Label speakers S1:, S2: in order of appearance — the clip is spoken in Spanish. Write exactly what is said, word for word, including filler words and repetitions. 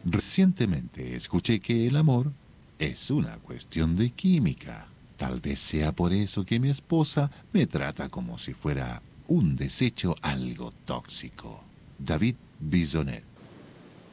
S1: Recientemente escuché que el amor es una cuestión de química. Tal vez sea por eso que mi esposa me trata como si fuera un desecho algo tóxico. David Bisonet.